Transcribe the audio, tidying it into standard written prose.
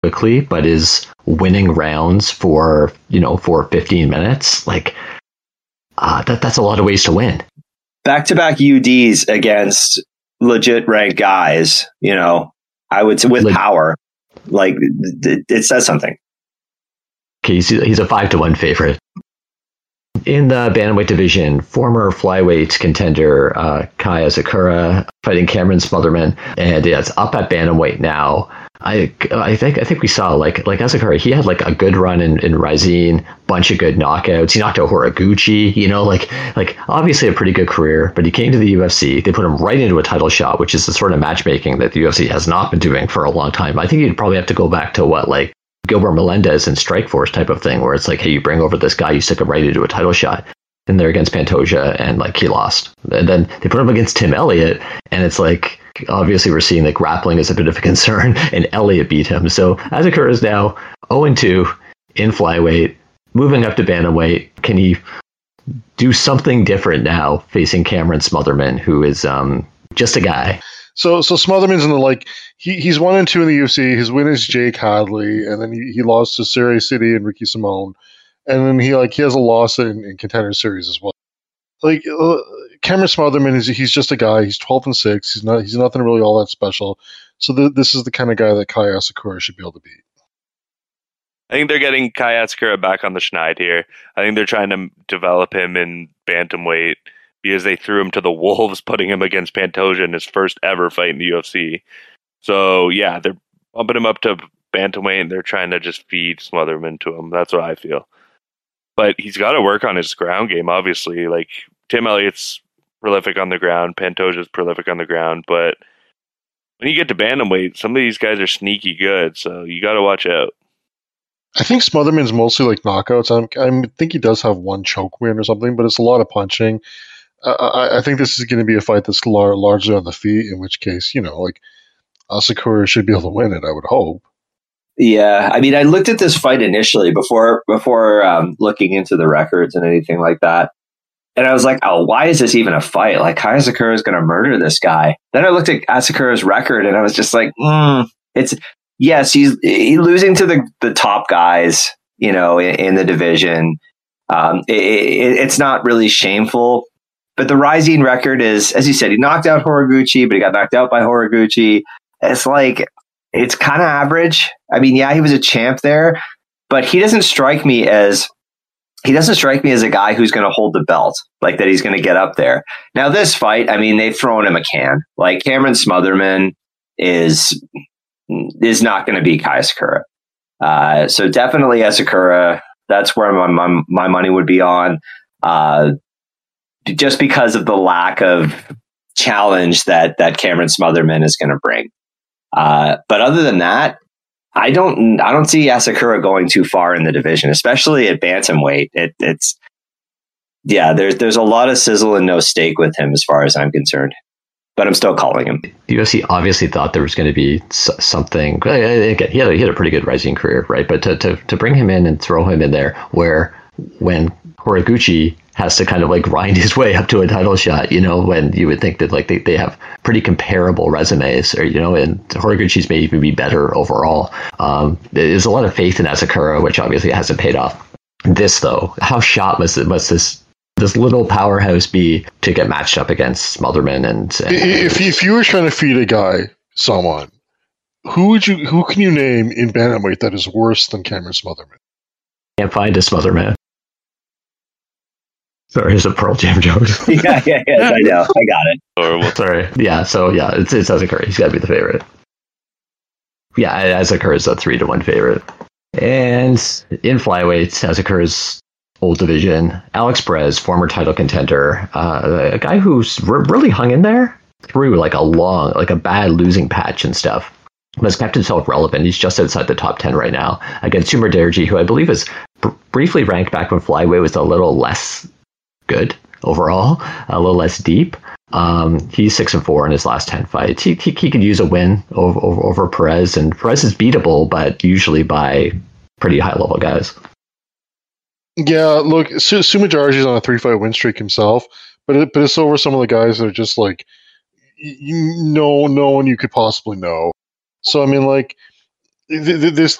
quickly, but is winning rounds for 15 minutes, like that's a lot of ways to win. Back-to-back UDs against legit ranked guys, I would say with power, like it says something. Okay, he's a 5-1 favorite. In the bantamweight division, former flyweight contender Kai Asakura fighting Cameron Smotherman, and it's up at bantamweight now. I think we saw like Asakura, he had like a good run in Rising, bunch of good knockouts. He knocked out Horiguchi, like obviously a pretty good career. But he came to the UFC, they put him right into a title shot, which is the sort of matchmaking that the UFC has not been doing for a long time. I think you'd probably have to go back to like Gilbert Melendez and Strikeforce type of thing, where it's like, hey, you bring over this guy, you stick him right into a title shot. And they're against Pantoja, and like he lost. And then they put him against Tim Elliott, and it's like, obviously we're seeing that grappling is a bit of a concern, and Elliott beat him. So Asakura is now 0-2 in flyweight, moving up to bantamweight. Can he do something different now facing Cameron Smotherman, who is just a guy? So Smotherman's in the he's 1-2 in the UFC. His win is Jake Hadley, and then he lost to Serie City and Ricky Simone, and then he has a loss in Contender Series as well. Cameron Smotherman he's just a guy. He's 12-6. He's nothing really all that special. So this is the kind of guy that Kai Asakura should be able to beat. I think they're getting Kai Asakura back on the schneid here. I think they're trying to develop him in bantamweight, because they threw him to the wolves, putting him against Pantoja in his first ever fight in the UFC. So, yeah, they're bumping him up to bantamweight, and they're trying to just feed Smotherman to him. That's what I feel. But he's got to work on his ground game, obviously. Like, Tim Elliott's prolific on the ground, Pantoja's prolific on the ground, but when you get to bantamweight, some of these guys are sneaky good, so you got to watch out. I think Smotherman's mostly like knockouts. I think he does have one choke win or something, but it's a lot of punching. I think this is going to be a fight that's largely on the feet, in which case, Asakura should be able to win it, I would hope. Yeah, I mean, I looked at this fight initially before looking into the records and anything like that. And I was like, oh, why is this even a fight? Like, Kai Asakura is going to murder this guy. Then I looked at Asakura's record, and I was just like, yes, he's losing to the top guys, in the division. It's not really shameful. But the Rising record is, as you said, he knocked out Horiguchi, but he got knocked out by Horiguchi. It's kind of average. I mean, yeah, he was a champ there, but he doesn't strike me as a guy who's going to hold the belt, like that he's going to get up there. Now, this fight, I mean, they've thrown him a can. Like, Cameron Smotherman is not going to beat Kai Asakura. So definitely Asakura. That's where my money would be on. Just because of the lack of challenge that Cameron Smotherman is going to bring. But other than that, I don't see Asakura going too far in the division, especially at bantamweight. There's a lot of sizzle and no steak with him as far as I'm concerned. But I'm still calling him. The UFC obviously thought there was going to be something. Again, he had a pretty good Rising career, right? But to bring him in and throw him in there, where when Horiguchi has to kind of like grind his way up to a title shot, when you would think that like they have pretty comparable resumes, or and Horiguchi's may even be better overall. There's a lot of faith in Asakura, which obviously hasn't paid off. This though, how shot must this little powerhouse be to get matched up against Smotherman? And if you were trying to feed a guy someone, who can you name in bantamweight that is worse than Cameron Smotherman? Can't find a Smotherman. Sorry, it's a Pearl Jam joke. Yeah, I know. I got it. Horrible. Sorry. Yeah, so yeah, it's Asakura. He's got to be the favorite. Yeah, Asakura is a 3-1 favorite. And in flyweight, Asakura's old division, Alex Perez, former title contender, a guy who's really hung in there through like a bad losing patch and stuff, but has kept himself relevant. He's just outside the top 10 right now against Sumer Derji, who I believe is briefly ranked back when flyweight was a little less good overall, a little less deep. He's 6-4 in his last 10 fights. He could use a win over Perez, and Perez is beatable, but usually by pretty high level guys. Yeah, look, Sumer Derji's on a 3-fight win streak himself, but it's over some of the guys that are just like no one you could possibly know. So I mean, like, This